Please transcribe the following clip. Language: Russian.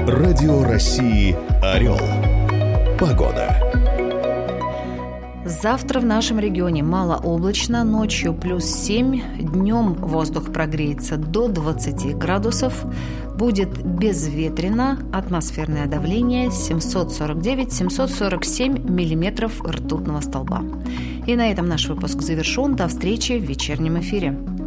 Радио России «Орел». Погода. Завтра в нашем регионе малооблачно, ночью плюс 7, днем воздух прогреется до 20 градусов, будет безветренно, атмосферное давление 749-747 миллиметров ртутного столба. И на этом наш выпуск завершен. До встречи в вечернем эфире.